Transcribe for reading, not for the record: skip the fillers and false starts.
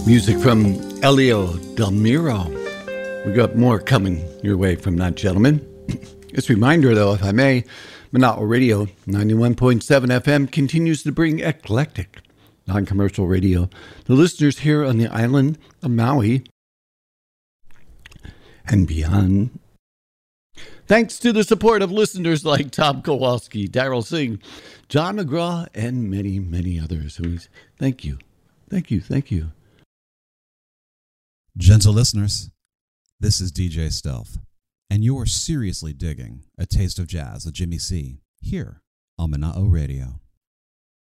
Music from Elio Del Miro. We got more coming your way from that gentleman. Just a reminder, though, if I may, Mana'o Radio 91.7 FM continues to bring eclectic, non-commercial radio to listeners here on the island of Maui and beyond. Thanks to the support of listeners like Tom Kowalski, Daryl Singh, John McGraw, and many, many others. Thank you. Thank you. Thank you. Gentle listeners, this is DJ Stealth, and you're seriously digging A Taste of Jazz with Jimmy C here on Mana'o Radio.